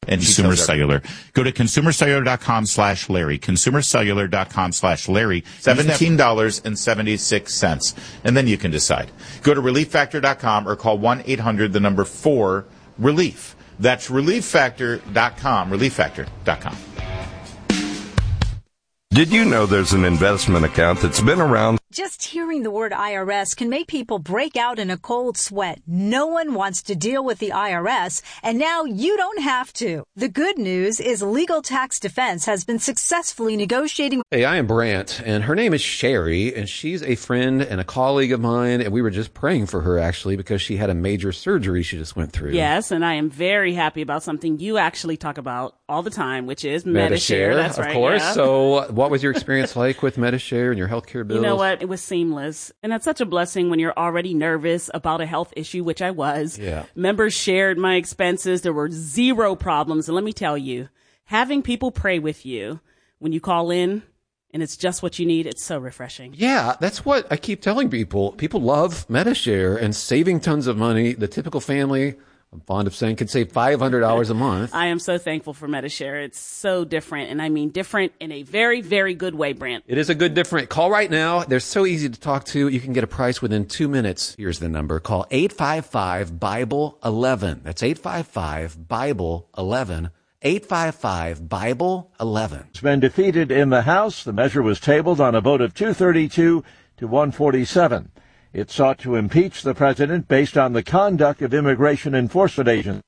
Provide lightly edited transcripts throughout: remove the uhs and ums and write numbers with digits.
Consumer Cellular. Go to consumercellular.com/Larry. Consumercellular.com/Larry. $17.76. And then you can decide. Go to relieffactor.com or call 1-800-4-RELIEF. That's relieffactor.com. Relieffactor.com. Did you know there's an investment account that's been around? Just hearing the word IRS can make people break out in a cold sweat. No one wants to deal with the IRS, and now you don't have to. The good news is Legal Tax Defense has been successfully negotiating. Hey, I am Brant, and her name is Sherry, and she's a friend and a colleague of mine, and we were just praying for her, actually, because she had a major surgery she just went through. Yes, and I am very happy about something you actually talk about all the time, which is Medi-Share. That's right, of course. Yeah. So what was your experience like with Medi-Share and your healthcare bills? You know what? It was seamless. And that's such a blessing when you're already nervous about a health issue, which I was. Yeah. Members shared my expenses. There were zero problems. And let me tell you, having people pray with you when you call in and it's just what you need, it's so refreshing. Yeah, that's what I keep telling people. People love Medi-Share and saving tons of money. The typical family, I'm fond of saying, could save $500 a month. I am so thankful for Medi-Share. It's so different, and I mean different in a very, very good way, Brant. It is a good different. Call right now. They're so easy to talk to. You can get a price within 2 minutes. Here's the number. Call 855-BIBLE-11. That's 855-BIBLE-11. 855-BIBLE-11. It's been defeated in the House. The measure was tabled on a vote of 232 to 147. It sought to impeach the president based on the conduct of immigration enforcement agents.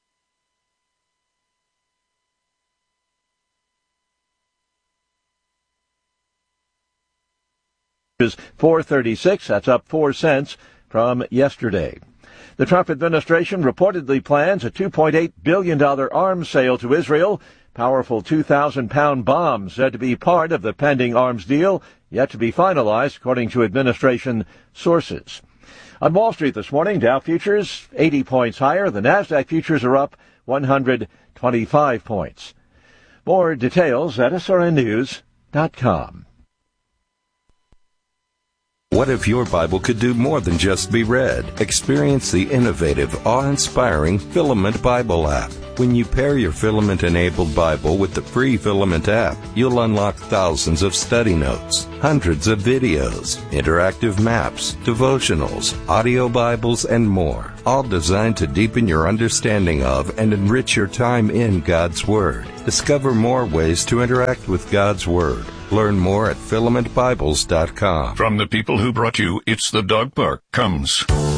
Is 436. That's up 4 cents from yesterday. The Trump administration reportedly plans a $2.8 billion arms sale to Israel. Powerful 2,000-pound bombs said to be part of the pending arms deal, yet to be finalized, according to administration sources. On Wall Street this morning, Dow futures 80 points higher. The Nasdaq futures are up 125 points. More details at srnnews.com. What if your Bible could do more than just be read? Experience the innovative, awe-inspiring Filament Bible app. When you pair your Filament-enabled Bible with the free Filament app, you'll unlock thousands of study notes, hundreds of videos, interactive maps, devotionals, audio Bibles, and more, all designed to deepen your understanding of and enrich your time in God's Word. Discover more ways to interact with God's Word. Learn more at filamentbibles.com. From the people who brought you It's the Dog Park comes